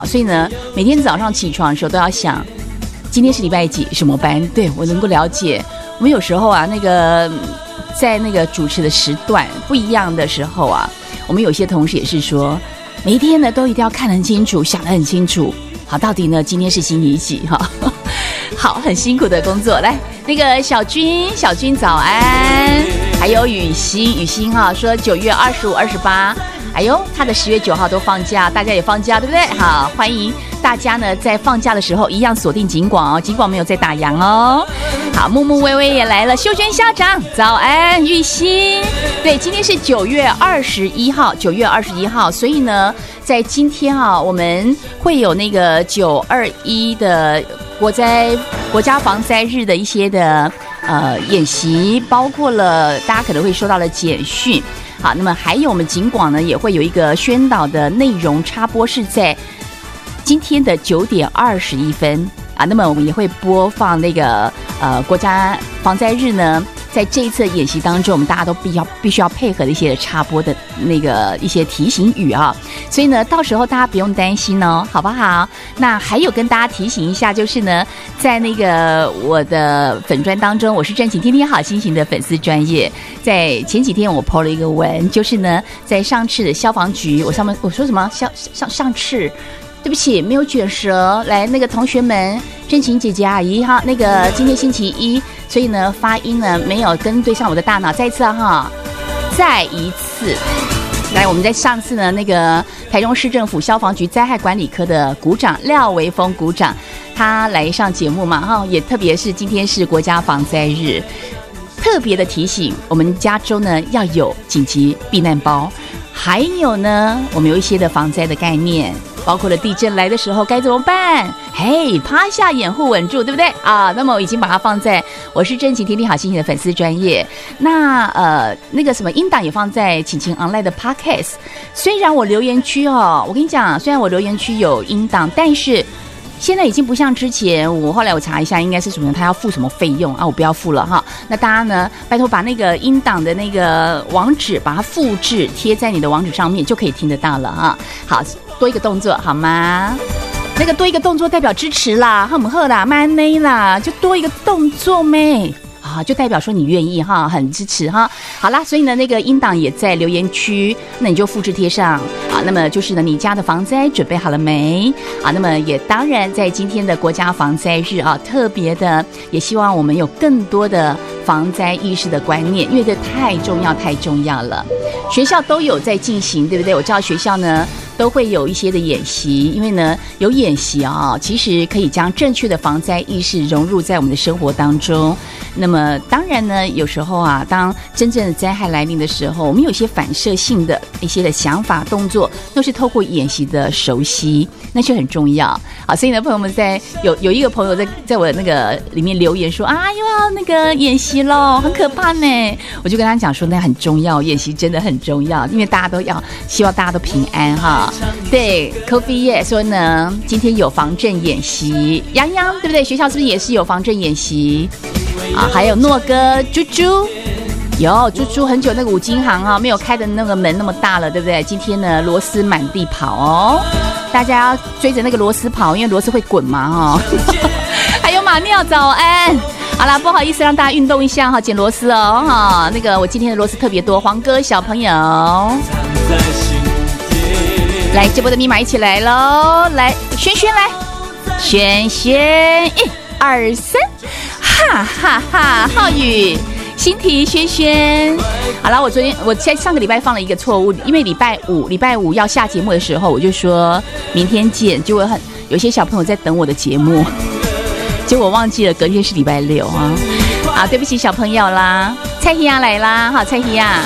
所以呢，每天早上起床的时候都要想，今天是礼拜几，什么班？对，我能够了解。我们有时候啊，在那个主持的时段不一样的时候啊，我们有些同事也是说，每一天呢都一定要看得很清楚，想得很清楚。好，到底呢今天是星期几哈？好，很辛苦的工作。来，那个小军早安，还有雨欣哈，说9月25、28。哎呦，他的10月9号都放假，大家也放假，对不对？好，欢迎大家呢在放假的时候一样锁定警广哦，警广没有在打烊哦。好，木木微微也来了，秀娟校长早安，玉欣。对，今天是9月21号，所以呢，在今天啊，我们会有那个921的国家防灾日的一些的演习，包括了大家可能会收到了简讯。好，那么还有我们警广呢也会有一个宣导的内容插播，是在今天的9点21分啊。那么我们也会播放那个国家防灾日呢，在这一次演习当中，我们大家都必须要配合的一些插播的那个一些提醒语啊。所以呢，到时候大家不用担心哦，好不好？那还有跟大家提醒一下，就是呢，在那个我的粉专当中，我是正晴天天好心情的粉丝专页，在前几天我 po 了一个文，就是呢，在上次的消防局，我说什么上次。对不起，没有卷舌。来，那个同学们，真情姐姐阿姨哈，那个今天星期一，所以呢发音呢没有跟对上我的大脑，再一次哈，再一次。来，我们在上次呢，那个台中市政府消防局灾害管理科的股长廖维峰股长，他来上节目嘛哈，也特别是今天是国家防灾日，特别的提醒我们加州呢要有紧急避难包，还有呢，我们有一些的防灾的概念。包括了地震来的时候该怎么办？嘿，趴下掩护稳住，对不对啊？那么我已经把它放在我是真情天天好心情的粉丝专页。那那个什么音档也放在晴晴 online 的 podcast。虽然我留言区哦，我跟你讲，虽然我留言区有音档，但是现在已经不像之前，后来我查一下，应该是什么？他要付什么费用啊？我不要付了哈。那大家呢，拜托把那个音档的那个网址，把它复制贴在你的网址上面，就可以听得到了哈。好，多一个动作好吗？那个多一个动作代表支持啦，很喝啦，蛮内啦，就多一个动作咩？啊，就代表说你愿意哈，很支持哈。好啦，所以呢，那个音档也在留言区，那你就复制贴上啊。那么就是呢，你家的防灾准备好了没啊？那么也当然在今天的国家防灾日啊，特别的也希望我们有更多的防灾意识的观念，因为这太重要了。学校都有在进行，对不对？我知道学校呢都会有一些的演习，因为呢有演习啊，其实可以将正确的防灾意识融入在我们的生活当中。那么当然呢，有时候啊，当真正的灾害来临的时候，我们有一些反射性的一些的想法动作，都是透过演习的熟悉，那就很重要。好，所以呢，朋友们有一个朋友在我的那个里面留言说啊，又要那个演习咯，很可怕呢。我就跟他讲说，那很重要，演习真的很重要，因为大家都要希望大家都平安哈。对 ，Kofi 也说呢，今天有防震演习，洋对不对？学校是不是也是有防震演习？啊，还有诺哥、猪猪，猪猪很久那个五金行啊，没有开的那个门那么大了，对不对？今天呢，螺丝满地跑哦，大家要追着那个螺丝跑，因为螺丝会滚嘛还有马尿早安，好啦，不好意思让大家运动一下哈，捡螺丝哦哈。那个我今天的螺丝特别多，黄哥小朋友，来这波的密码一起来喽，来轩来，轩1、2、3。哈哈哈，浩宇，新题轩，好了，我在上个礼拜放了一个错误，因为礼拜五要下节目的时候，我就说明天见，结果有些小朋友在等我的节目，结果我忘记了隔天是礼拜6啊，好，对不起小朋友啦，蔡希亚来啦，好，蔡希亚。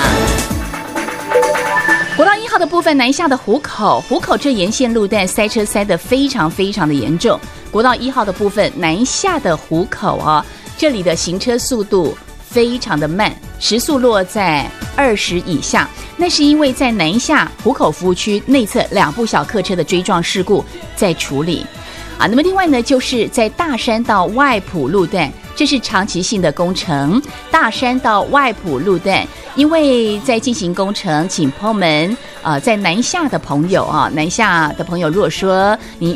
国道1号的部分，南下的湖口这沿线路段塞车塞得非常的严重。国道1号的部分，南下的湖口啊，这里的行车速度非常的慢，时速落在20以下。那是因为在南下湖口服务区内侧2部小客车的追撞事故在处理啊。那么另外呢，就是在大山到外埔路段这是长期性的工程，大山到外埔路段，因为在进行工程，请朋友们在南下的朋友啊，南下的朋友，如果说您